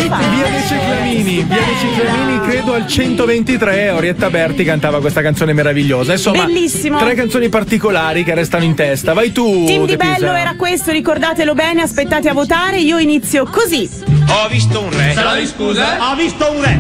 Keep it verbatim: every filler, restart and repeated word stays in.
Via dei Ciclamini, via dei Ciclamini, credo al centoventitré, Orietta Berti cantava questa canzone meravigliosa. Insomma, bellissimo. Tre canzoni particolari che restano in testa. Vai tu. Team Di De Pisa. Bello era questo, ricordatelo bene, aspettate a votare. Io inizio così. Ho visto un re. Scusa? Ho visto un re.